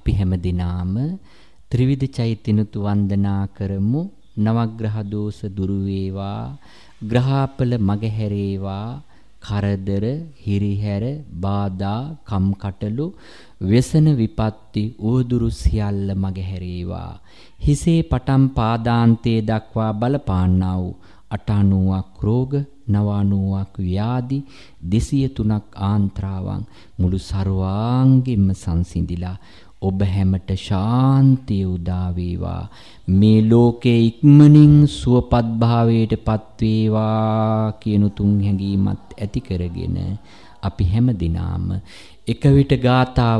අපි හැම දිනාම ත්‍රිවිධ චෛත්‍යනුත් වන්දනා කරමු. නවග්‍රහ දෝෂ දුරු වේවා, ග්‍රහාපල මගහැරේවා, කරදර, හිරිහැර, බාධා, කම්කටොළු, व्यसन විපත්ති උවදුරු සියල්ල මගහැරේවා. හිසේ පටන් පාදාන්තයේ දක්වා බලපාන්නා වූ 98ක් රෝග, 99ක් ව්‍යාධි, 203ක් ආන්ත්‍රාවන් මුළු සර්වාංගෙම සංසිඳිලා ඔබ හැමට ශාන්තිය උදා වේවා. මේ ලෝකේ ඉක්මනින් සුවපත් භාවයට පත් වේවා කියන තුන් හැඟීමත් ඇති කරගෙන අපි හැම දිනාම එක විට ගාථා